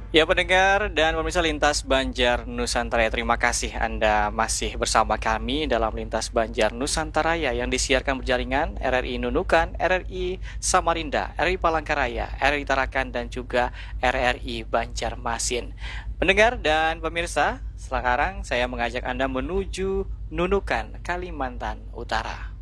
Ya pendengar dan pemirsa Lintas Banjar Nusantara, ya, terima kasih Anda masih bersama kami dalam Lintas Banjar Nusantara ya, yang disiarkan berjaringan RRI Nunukan, RRI Samarinda, RRI Palangkaraya, RRI Tarakan, dan juga RRI Banjarmasin. Pendengar dan pemirsa, sekarang saya mengajak Anda menuju Nunukan, Kalimantan Utara.